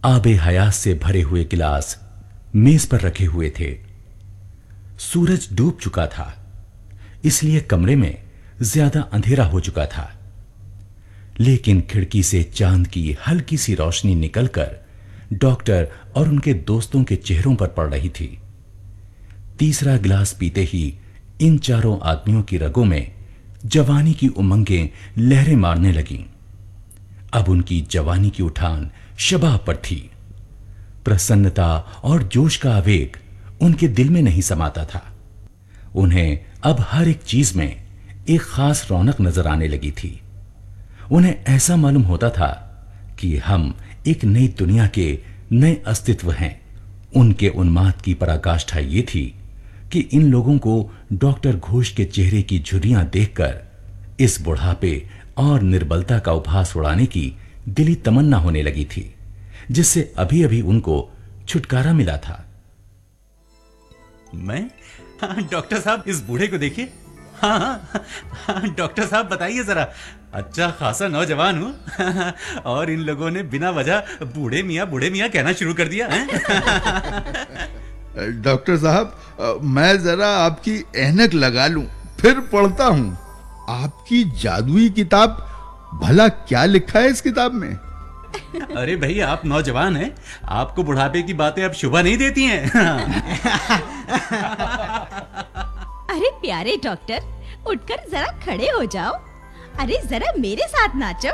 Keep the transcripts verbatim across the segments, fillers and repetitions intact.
आबे हयात से भरे हुए गिलास मेज पर रखे हुए थे। सूरज डूब चुका था, इसलिए कमरे में ज्यादा अंधेरा हो चुका था, लेकिन खिड़की से चांद की हल्की सी रोशनी निकलकर डॉक्टर और उनके दोस्तों के चेहरों पर पड़ रही थी। तीसरा गिलास पीते ही इन चारों आदमियों की रगों में जवानी की उमंगें लहरें मारने लगीं। अब उनकी जवानी की उठान शबाब पर थी। प्रसन्नता और जोश का आवेग उनके दिल में नहीं समाता था। उन्हें अब हर एक चीज में एक खास रौनक नजर आने लगी थी। उन्हें ऐसा मालूम होता था कि हम एक नई दुनिया के नए अस्तित्व हैं। उनके उन्माद की पराकाष्ठा ये थी कि इन लोगों को डॉक्टर घोष के चेहरे की झुर्रियां देखकर इस बुढ़ापे और निर्बलता का उपहास उड़ाने की दिली तमन्ना होने लगी थी, जिससे अभी अभी उनको छुटकारा मिला था। मैं हाँ, डॉक्टर साहब इस बूढ़े को देखिए। हाँ, हाँ, हाँ, डॉक्टर साहब बताइए जरा, अच्छा खासा नौजवान हूँ और इन लोगों ने बिना वजह बूढ़े मियाँ बूढ़े मियाँ कहना शुरू कर दिया है। डॉक्टर साहब, मैं जरा आपकी ऐनक लगा लूं, फिर पढ़ता हूँ। आपकी जादुई किताब, भला क्या लिखा है इस किताब में? अरे भाई, आप नौजवान हैं, आपको बुढ़ापे की बातें अब शुभा नहीं देती हैं। अरे प्यारे डॉक्टर, उठकर जरा खड़े हो जाओ। अरे जरा मेरे साथ नाचो।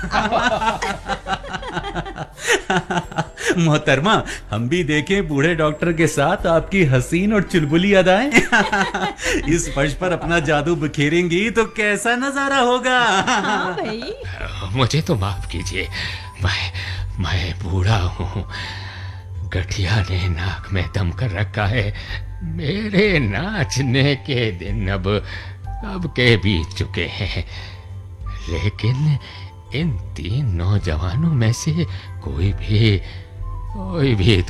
मोहतरमा, हम भी देखें बूढ़े डॉक्टर के साथ आपकी हसीन और चुलबुली अदाएं। इस फर्श पर अपना जादू बिखेरेंगी तो कैसा नजारा होगा। हाँ भाई। मुझे तो माफ कीजिए, मैं मैं बूढ़ा हूँ। गठिया ने नाक में दम कर रखा है। मेरे नाचने के दिन अब अब के बीत चुके हैं। लेकिन इन तीन नौजवानों में से कोई भी कोई भी